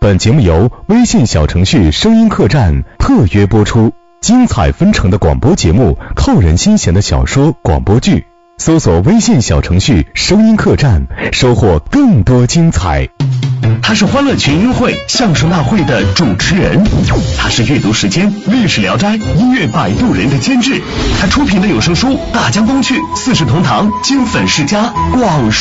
本节目由微信小程序声音客栈特约播出，精彩纷呈的广播节目，扣人心弦的小说广播剧，搜索微信小程序声音客栈，收获更多精彩。 他是欢乐群英会相声大会的主持人，他是阅读时间历史聊斋音乐摆渡人的监制，他出品的有声书大江东去、四世同堂、金粉世家、广